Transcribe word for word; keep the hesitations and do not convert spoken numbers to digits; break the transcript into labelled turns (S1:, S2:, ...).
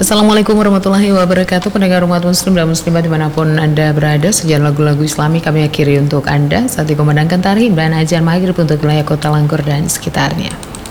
S1: Assalamualaikum warahmatullahi wabarakatuh. Pendengar umat muslim dan muslimat dimanapun Anda berada, sejarah lagu-lagu islami kami akhiri untuk Anda saat dikumandangkan tarhim dan ajan maghrib untuk wilayah kota Langgur dan sekitarnya.